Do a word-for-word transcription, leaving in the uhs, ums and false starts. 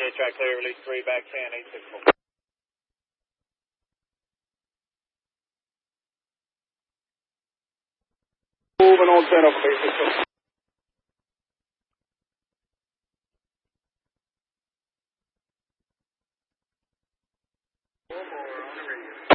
track clear, release three, back ten, eight six four. Moving on ten over eight six four. One more on the radio.